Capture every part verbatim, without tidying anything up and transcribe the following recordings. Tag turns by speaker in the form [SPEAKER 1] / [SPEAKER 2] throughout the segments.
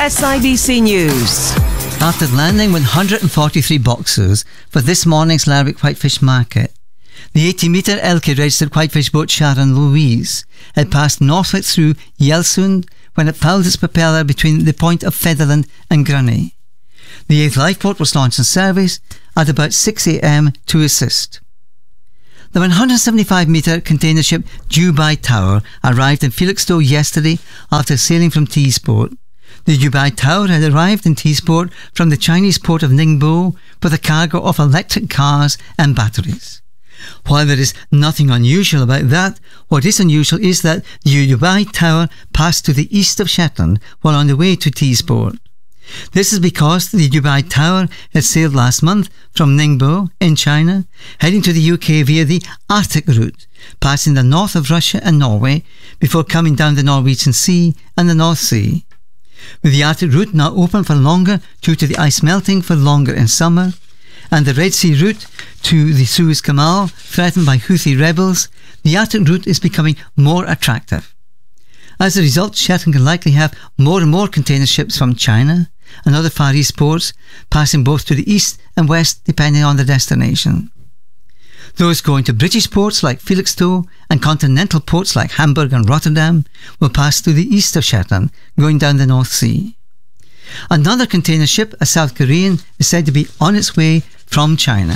[SPEAKER 1] S I B C News.
[SPEAKER 2] After landing one hundred forty-three boxes for this morning's Lerwick Whitefish Market, the eighty metre L K registered whitefish boat Sharon Louise had passed northward through Yelsund when it fouled its propeller between the point of Fetherland and Grunny. The eighth lifeboat was launched in service at about six a m to assist. The one hundred seventy-five metre container ship Dubai Tower arrived in Felixstowe yesterday after sailing from Teesport. The Dubai Tower had arrived in Teesport from the Chinese port of Ningbo with a cargo of electric cars and batteries. While there is nothing unusual about that, what is unusual is that the Dubai Tower passed to the east of Shetland while on the way to Teesport. This is because the Dubai Tower had sailed last month from Ningbo in China, heading to the U K via the Arctic route, passing the north of Russia and Norway before coming down the Norwegian Sea and the North Sea. With the Arctic route now open for longer due to the ice melting for longer in summer, and the Red Sea route to the Suez Canal threatened by Houthi rebels, the Arctic route is becoming more attractive. As a result, Shetland can likely have more and more container ships from China and other Far East ports, passing both to the east and west depending on the destination. Those going to British ports like Felixstowe and continental ports like Hamburg and Rotterdam will pass to the east of Shetland, going down the North Sea. Another container ship, a South Korean, is said to be on its way from China.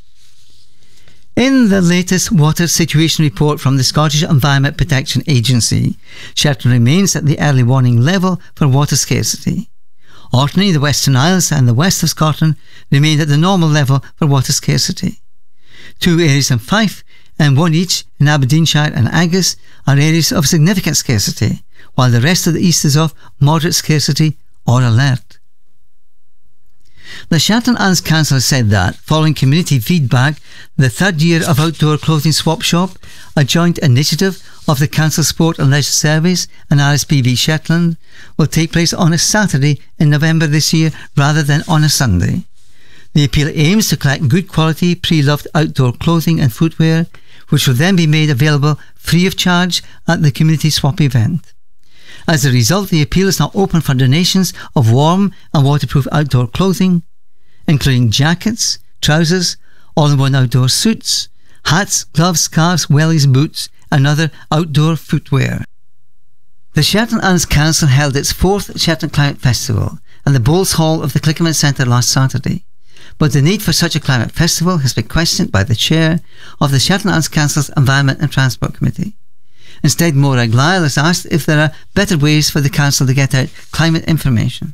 [SPEAKER 2] In the latest water situation report from the Scottish Environment Protection Agency, Shetland remains at the early warning level for water scarcity. Orkney, the Western Isles and the west of Scotland remain at the normal level for water scarcity. Two areas in Fife and one each in Aberdeenshire and Angus are areas of significant scarcity, while the rest of the east is of moderate scarcity or alert. The Shetland Arms Council has said that, following community feedback, the third year of Outdoor Clothing Swap Shop, a joint initiative of the Council Sport and Leisure Service and R S P B Shetland, will take place on a Saturday in November this year rather than on a Sunday. The appeal aims to collect good quality pre-loved outdoor clothing and footwear, which will then be made available free of charge at the community swap event. As a result, the appeal is now open for donations of warm and waterproof outdoor clothing, including jackets, trousers, all-in-one outdoor suits, hats, gloves, scarves, wellies, boots, and other outdoor footwear. The Shetland Arms Council held its fourth Shetland Climate Festival at the Bowles Hall of the Clickerman Centre last Saturday, but the need for such a climate festival has been questioned by the chair of the Shetland Arms Council's Environment and Transport Committee. Instead, Morag Lyle has asked if there are better ways for the Council to get out climate information.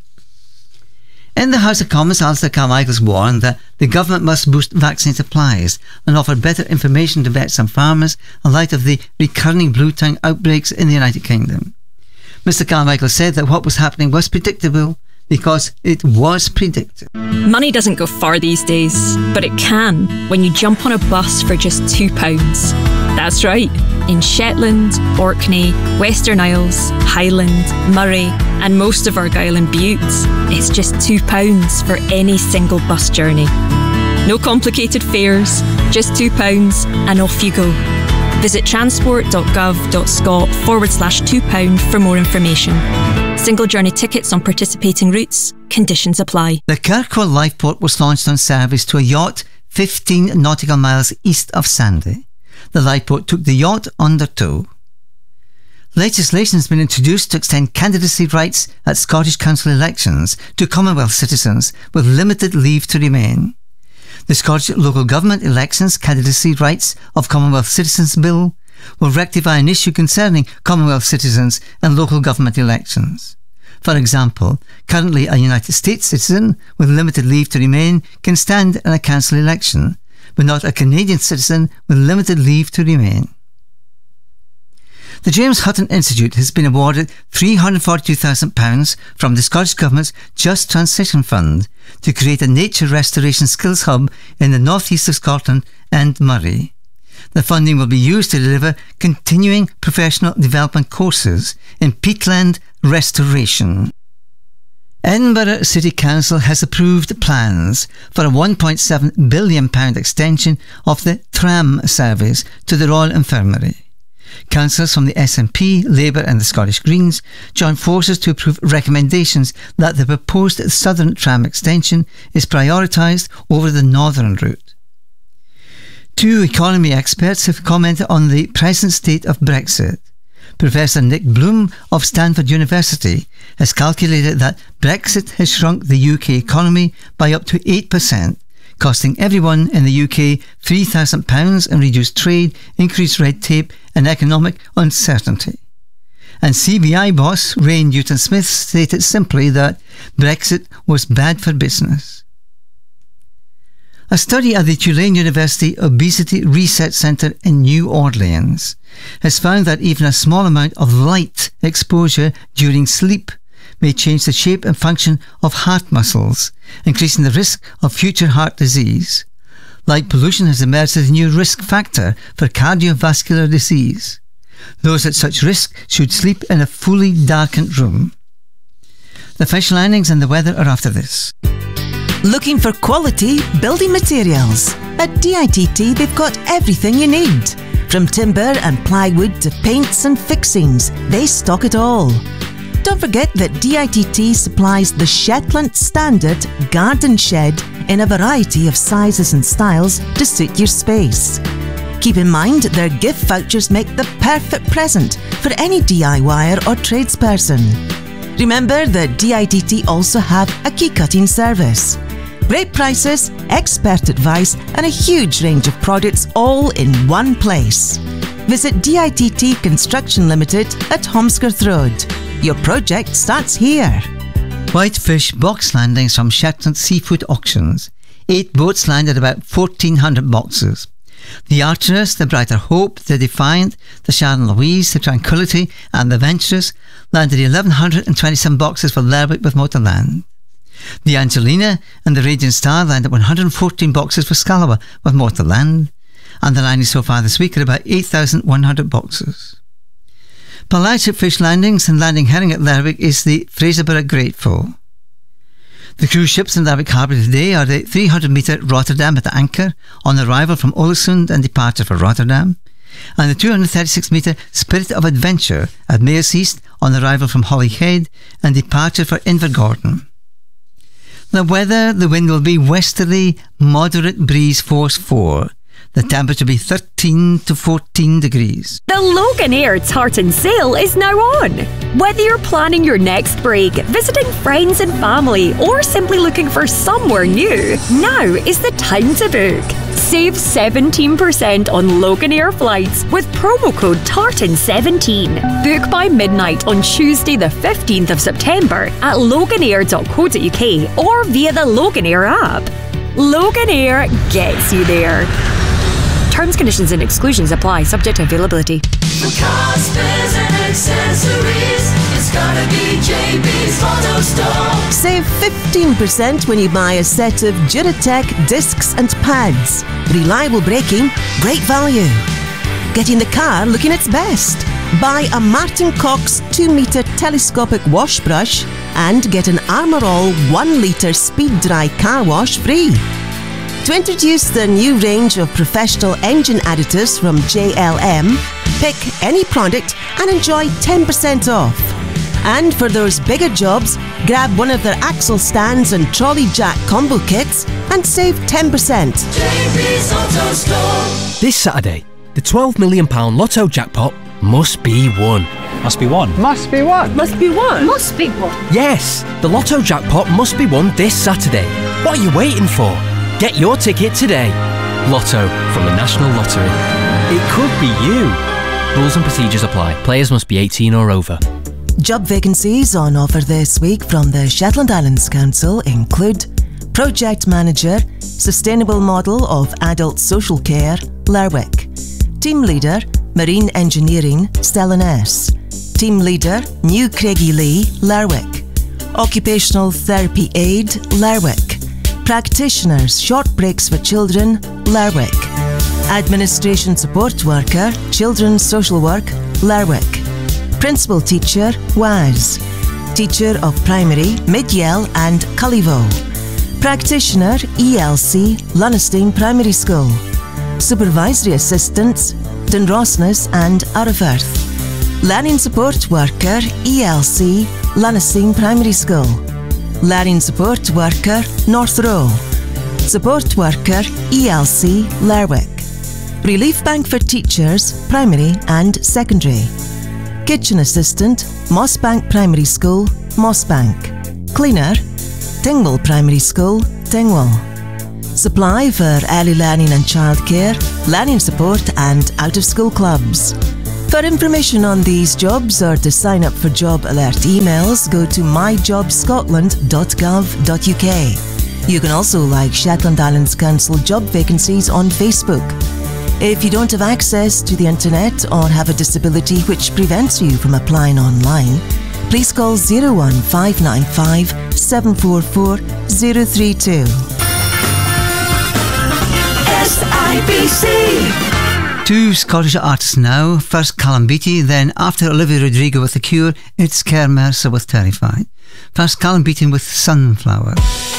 [SPEAKER 2] In the House of Commons, Alistair Carmichael's warned that the government must boost vaccine supplies and offer better information to vets and farmers in light of the recurring blue tongue outbreaks in the United Kingdom. Mister Carmichael said that what was happening was predictable because it was predicted.
[SPEAKER 3] Money doesn't go far these days, but it can when you jump on a bus for just two pounds. That's right, in Shetland, Orkney, Western Isles, Highland, Murray and most of Argyll and Bute, it's just two pounds for any single bus journey. No complicated fares, just two pounds and off you go. Visit transport.gov.scot forward slash two pound for more information. Single journey tickets on participating routes. Conditions apply.
[SPEAKER 2] The Kirkwall Lifeboat was launched on service to a yacht fifteen nautical miles east of Sandy. The lifeboat took the yacht under tow. Legislation has been introduced to extend candidacy rights at Scottish Council elections to Commonwealth citizens with limited leave to remain. The Scottish Local Government Elections Candidacy Rights of Commonwealth Citizens Bill will rectify an issue concerning Commonwealth citizens and local government elections. For example, currently a United States citizen with limited leave to remain can stand in a council election, but not a Canadian citizen with limited leave to remain. The James Hutton Institute has been awarded three hundred forty-two thousand pounds from the Scottish Government's Just Transition Fund to create a nature restoration skills hub in the northeast of Scotland and Murray. The funding will be used to deliver continuing professional development courses in peatland restoration. Edinburgh City Council has approved plans for a one point seven billion pounds extension of the tram service to the Royal Infirmary. Councillors from the S N P, Labour and the Scottish Greens joined forces to approve recommendations that the proposed southern tram extension is prioritised over the northern route. Two economy experts have commented on the present state of Brexit. Professor Nick Bloom of Stanford University has calculated that Brexit has shrunk the U K economy by up to eight percent, costing everyone in the U K three thousand pounds in reduced trade, increased red tape and economic uncertainty. And C B I boss Ray Newton-Smith stated simply that Brexit was bad for business. A study at the Tulane University Obesity Research Centre in New Orleans has found that even a small amount of light exposure during sleep may change the shape and function of heart muscles, increasing the risk of future heart disease. Light pollution has emerged as a new risk factor for cardiovascular disease. Those at such risk should sleep in a fully darkened room. The fish landings and the weather are after this.
[SPEAKER 1] Looking for quality building materials? At D I T T they've got everything you need. From timber and plywood to paints and fixings, they stock it all. Don't forget that D I T T supplies the Shetland Standard Garden Shed in a variety of sizes and styles to suit your space. Keep in mind their gift vouchers make the perfect present for any DIYer or tradesperson. Remember that D I T T also have a key cutting service. Great prices, expert advice and a huge range of products all in one place. Visit D I T T Construction Limited at Holmescroft Road. Your project starts here.
[SPEAKER 2] Whitefish box landings from Shetland Seafood Auctions. Eight boats landed about fourteen hundred boxes. The Artemis, the Brighter Hope, the Defiant, the Sharon Louise, the Tranquility and the Venturous landed eleven twenty-seven boxes for Lerwick with Motorland. The Angelina and the Radiant Star landed one hundred fourteen boxes for Scalaba with Motorland, and the landings so far this week are about eight thousand one hundred boxes. Pelagic fish landings and landing herring at Lerwick is the Fraserburgh Grateful. The cruise ships in Lerwick Harbour today are the three hundred metre Rotterdam at the anchor on arrival from Ålesund and departure for Rotterdam, and the two hundred thirty-six metre Spirit of Adventure at Mearseast on arrival from Holyhead and departure for Invergordon. The weather, the wind will be westerly, moderate breeze force four. The temperature will be thirteen to fourteen degrees.
[SPEAKER 3] The Loganair Tartan Sale is now on. Whether you're planning your next break, visiting friends and family, or simply looking for somewhere new, now is the time to book. Save seventeen percent on Loganair flights with promo code Tartan seventeen. Book by midnight on Tuesday the fifteenth of September at loganair dot co dot uk or via the Loganair app. Loganair gets you there. Terms, conditions and exclusions apply, subject to availability.
[SPEAKER 4] For cars, spares and accessories, it's gotta be J B's Auto Store.
[SPEAKER 1] Save fifteen percent when you buy a set of Duratec discs and pads. Reliable braking, great value. Getting the car looking its best. Buy a Martin Cox two metre telescopic wash brush and get an Armour All one litre speed dry car wash free. To introduce the new range of professional engine additives from J L M, pick any product and enjoy ten percent off. And for those bigger jobs, grab one of their axle stands and trolley jack combo kits and save ten percent.
[SPEAKER 4] J B's Auto Store.
[SPEAKER 5] This Saturday, the twelve million pounds Lotto jackpot must be won.
[SPEAKER 6] Must be won.
[SPEAKER 7] Must be won.
[SPEAKER 8] Must be won. Must be won.
[SPEAKER 5] Yes, the Lotto jackpot must be won this Saturday. What are you waiting for? Get your ticket today. Lotto from the National Lottery. It could be you. Rules and procedures apply. Players must be eighteen or over.
[SPEAKER 1] Job vacancies on offer this week from the Shetland Islands Council include Project Manager, Sustainable Model of Adult Social Care, Lerwick. Team Leader, Marine Engineering, Stellan S. Team Leader, New Craigie-Lee, Lerwick. Occupational Therapy Aid, Lerwick. Practitioners, Short Breaks for Children, Lerwick. Administration Support Worker, Children's Social Work, Lerwick. Principal Teacher, W A S. Teacher of Primary, Mid-Yell and Cullivo. Practitioner, E L C, Lunnestein Primary School. Supervisory Assistants, Dunrossness and Arrowfirth. Learning Support Worker E L C, Lanasine Primary School. Learning Support Worker North Row. Support Worker E L C Lerwick. Relief Bank for Teachers, Primary and Secondary. Kitchen Assistant, Mossbank Primary School, Mossbank. Cleaner, Dingwall Primary School, Dingwall. Supply for early learning and childcare, learning support and out-of-school clubs. For information on these jobs or to sign up for job alert emails, go to my job scotland dot gov dot U K. You can also like Shetland Islands Council job vacancies on Facebook. If you don't have access to the internet or have a disability which prevents you from applying online, please call zero one five nine five seven four four zero three two.
[SPEAKER 4] S I B C.
[SPEAKER 2] Two Scottish artists now. First Callum Beattie, then after Olivia Rodrigo with The Cure, it's Kerr Mercer with Terrified. First Callum Beattie with Sunflower.